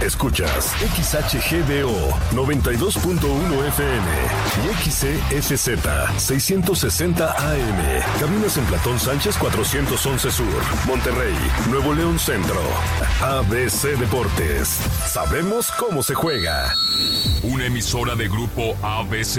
Escuchas XHGDO 92.1 FM y XCFZ 660 AM. Caminas en Platón Sánchez 411 Sur, Monterrey, Nuevo León Centro. ABC Deportes. Sabemos cómo se juega. Una emisora de Grupo ABC.